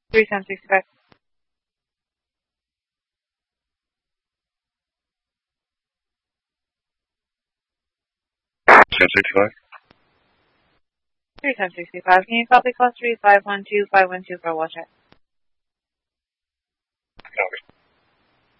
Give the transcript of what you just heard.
3 times 65. 1065. 3 times 65. Can you copy call 3512 512 for watch out?